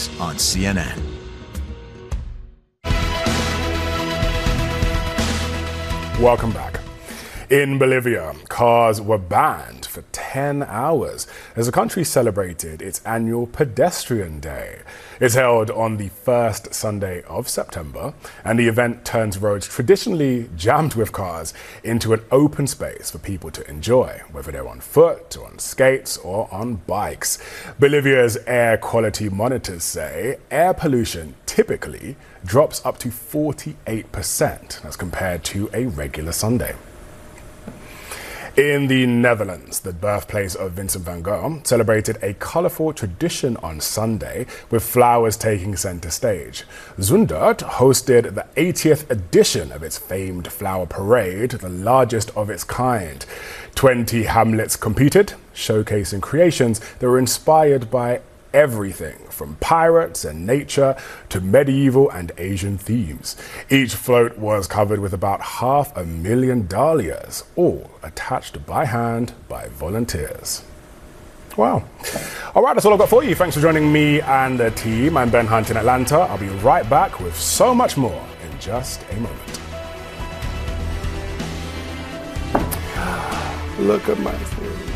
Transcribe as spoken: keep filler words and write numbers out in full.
news on C N N. Welcome back. In Bolivia, cars were banned for ten hours as the country celebrated its annual Pedestrian Day. It's held on the first Sunday of September, and the event turns roads traditionally jammed with cars into an open space for people to enjoy, whether they're on foot, or on skates, or on bikes. Bolivia's air quality monitors say air pollution typically drops up to forty-eight percent as compared to a regular Sunday. In the Netherlands, the birthplace of Vincent van Gogh celebrated a colourful tradition on Sunday, with flowers taking centre stage. Zundert hosted the eightieth edition of its famed flower parade, the largest of its kind. Twenty hamlets competed, showcasing creations that were inspired by everything from pirates and nature to medieval and Asian themes. Each float was covered with about half a million dahlias, all attached by hand by volunteers. Wow. All right, that's all I've got for you. Thanks for joining me and the team. I'm Ben Hunt in Atlanta. I'll be right back with so much more in just a moment. Look at my food.